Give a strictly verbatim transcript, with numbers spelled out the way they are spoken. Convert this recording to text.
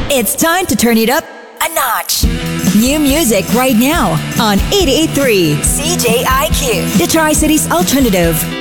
It's time to turn it up a notch. New music right now on eighty-eight point three C J I Q, the Tri-Cities Alternative.